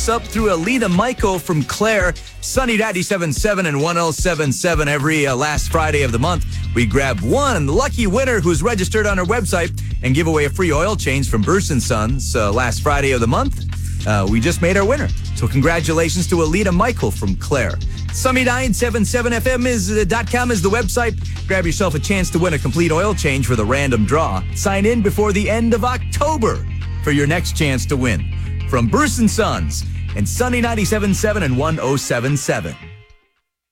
us up through Alina Michael from Claire, Sunny 97.7 and 107.7 every last Friday of the month. We grab one lucky winner who's registered on our website and give away a free oil change from Burson Sons last Friday of the month. We just made our winner. So congratulations to Alina Michael from Claire. Sunny977FM .com is the website. Grab yourself a chance to win a complete oil change for the random draw. Sign in before the end of October for your next chance to win. From Burson Sons and Sunny 97.7 and 107.7.